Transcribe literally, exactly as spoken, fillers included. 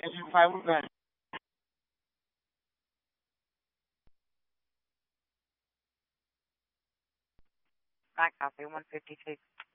Engine five, we're good. I copy one fifty-six.